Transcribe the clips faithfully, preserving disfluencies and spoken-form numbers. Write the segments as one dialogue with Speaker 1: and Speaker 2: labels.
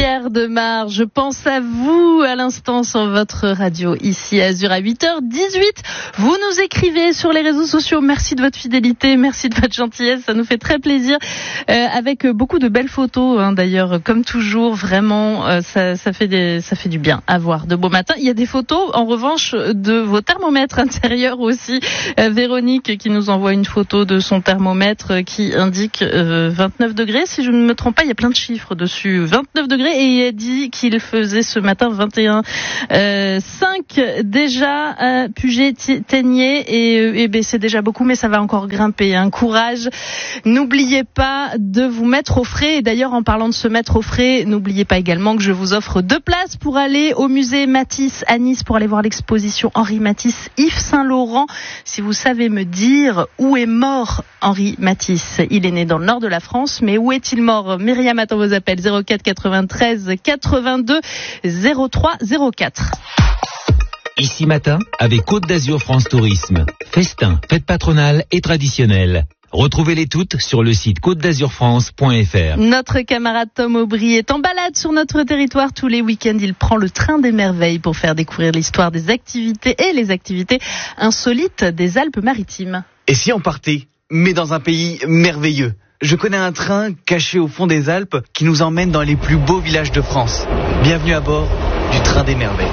Speaker 1: Pierre Demar, je pense à vous à l'instant sur votre radio ici à Azur à huit heures dix-huit. Vous nous écrivez sur les réseaux sociaux. Merci de votre fidélité, merci de votre gentillesse, ça nous fait très plaisir. Euh, avec beaucoup de belles photos, hein, d'ailleurs, comme toujours, vraiment, euh, ça, ça fait des, ça fait du bien à voir de beaux matins. Il y a des photos, en revanche, de vos thermomètres intérieurs aussi. Euh, Véronique qui nous envoie une photo de son thermomètre qui indique euh, vingt-neuf degrés. Si je ne me trompe pas, il y a plein de chiffres dessus. vingt-neuf degrés et il dit qu'il faisait ce matin vingt et un euh, cinq déjà à Puget-Théniers et, et ben, c'est déjà beaucoup, mais ça va encore grimper. Hein. Courage. N'oubliez pas de vous mettre au frais. Et d'ailleurs, en parlant de se mettre au frais, n'oubliez pas également que je vous offre deux places pour aller au musée Matisse à Nice pour aller voir l'exposition Henri Matisse, Yves Saint-Laurent. Si vous savez me dire où est mort Henri Matisse, il est né dans le nord de la France, mais où est-il mort? Myriam attend vos appels zéro quatre quatre-vingt-treize quatre-vingt-deux zéro trois zéro quatre.
Speaker 2: Ici matin, avec Côte d'Azur France Tourisme. Festin, fête patronale et traditionnelle. Retrouvez-les toutes sur le site côte d'azur france point f r.
Speaker 1: Notre camarade Tom Aubry est en balade sur notre territoire tous les week-ends. Il prend le train des merveilles pour faire découvrir l'histoire des activités et les activités insolites des Alpes-Maritimes.
Speaker 3: Et si on partait, mais dans un pays merveilleux? Je connais un train caché au fond des Alpes qui nous emmène dans les plus beaux villages de France. Bienvenue à bord du train des merveilles.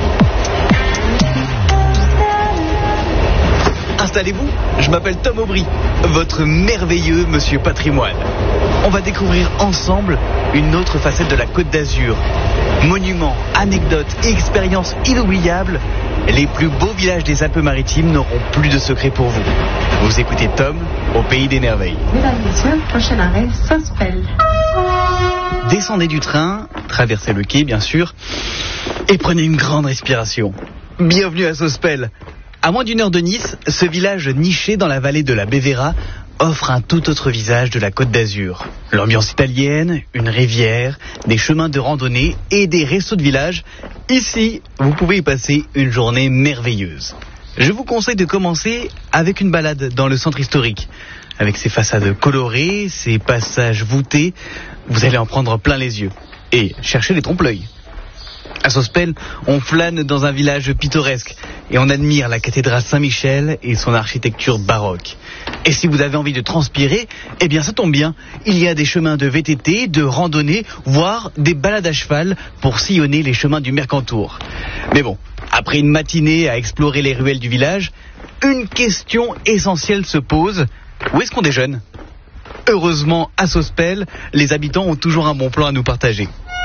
Speaker 3: Installez-vous, je m'appelle Tom Aubry, votre merveilleux monsieur patrimoine. On va découvrir ensemble une autre facette de la Côte d'Azur. Monuments, anecdotes et expériences inoubliables, les plus beaux villages des Alpes-Maritimes n'auront plus de secret pour vous. Vous écoutez Tom au Pays des Merveilles.
Speaker 4: Mesdames et messieurs, prochain arrêt, Sospel.
Speaker 3: Descendez du train, traversez le quai bien sûr, et prenez une grande respiration. Bienvenue à Sospel. À moins d'une heure de Nice, ce village niché dans la vallée de la Bévéra offre un tout autre visage de la Côte d'Azur. L'ambiance italienne, une rivière, des chemins de randonnée et des restos de village. Ici, vous pouvez y passer une journée merveilleuse. Je vous conseille de commencer avec une balade dans le centre historique. Avec ses façades colorées, ses passages voûtés, vous allez en prendre plein les yeux. Et cherchez les trompe-l'œil. À Sospel, on flâne dans un village pittoresque et on admire la cathédrale Saint-Michel et son architecture baroque. Et si vous avez envie de transpirer, eh bien ça tombe bien, il y a des chemins de V T T, de randonnée, voire des balades à cheval pour sillonner les chemins du Mercantour. Mais bon, après une matinée à explorer les ruelles du village, une question essentielle se pose, où est-ce qu'on déjeune? Heureusement, à Sospel, les habitants ont toujours un bon plan à nous partager.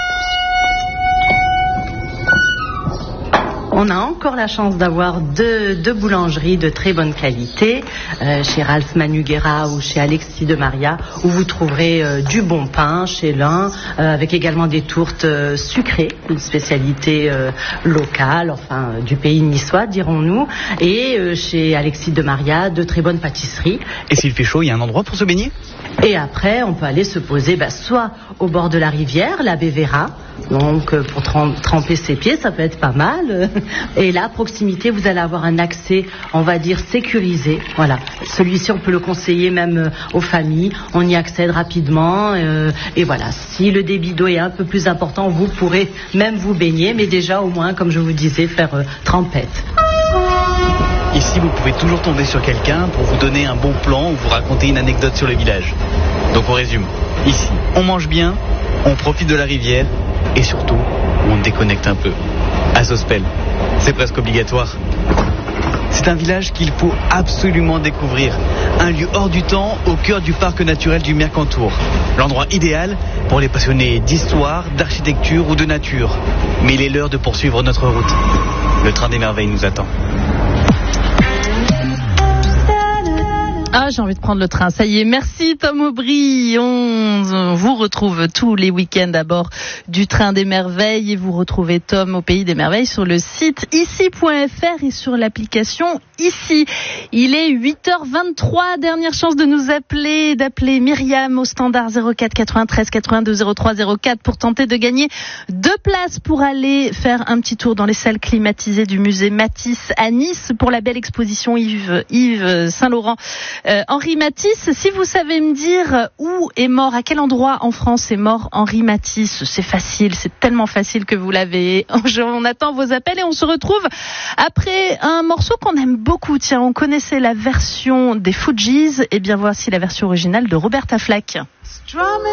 Speaker 4: On a encore la chance d'avoir deux, deux boulangeries de très bonne qualité, euh, chez Ralph Manugera ou chez Alexis de Maria, où vous trouverez euh, du bon pain chez l'un, euh, avec également des tourtes euh, sucrées, une spécialité euh, locale, enfin euh, du pays niçois, dirons-nous, et euh, chez Alexis de Maria, de très bonnes pâtisseries.
Speaker 3: Et s'il fait chaud, il y a un endroit pour se baigner?
Speaker 4: Et après, on peut aller se poser bah, soit au bord de la rivière, la Bévéra, donc euh, pour trem- tremper ses pieds, ça peut être pas mal. Et là, à proximité, vous allez avoir un accès, on va dire, sécurisé. Voilà, celui-ci, on peut le conseiller même euh, aux familles. On y accède rapidement. Euh, et voilà, si le débit d'eau est un peu plus important, vous pourrez même vous baigner, mais déjà, au moins, comme je vous disais, faire euh, trempette.
Speaker 3: Ici, vous pouvez toujours tomber sur quelqu'un pour vous donner un bon plan ou vous raconter une anecdote sur le village. Donc on résume. Ici, on mange bien, on profite de la rivière et surtout, on déconnecte un peu. À Sospel, c'est presque obligatoire. C'est un village qu'il faut absolument découvrir. Un lieu hors du temps au cœur du parc naturel du Mercantour. L'endroit idéal pour les passionnés d'histoire, d'architecture ou de nature. Mais il est l'heure de poursuivre notre route. Le train des merveilles nous attend.
Speaker 1: Ah, j'ai envie de prendre le train. Ça y est, merci Tom Aubry. On vous retrouve tous les week-ends à bord du train des merveilles et vous retrouvez Tom au Pays des merveilles sur le site ici point f r et sur l'application Ici. Il est huit heures vingt-trois. Dernière chance de nous appeler, d'appeler Myriam au standard zéro quatre quatre-vingt-treize quatre-vingt-deux zéro trois zéro quatre pour tenter de gagner deux places pour aller faire un petit tour dans les salles climatisées du musée Matisse à Nice pour la belle exposition Yves, Yves Saint-Laurent. Euh, Henri Matisse, si vous savez me dire où est mort, à quel endroit en France est mort Henri Matisse, c'est facile, c'est tellement facile que vous l'avez. On attend vos appels et on se retrouve après un morceau qu'on aime beaucoup. Tiens, on connaissait la version des Fugees, et bien voici la version originale de Roberta Flack.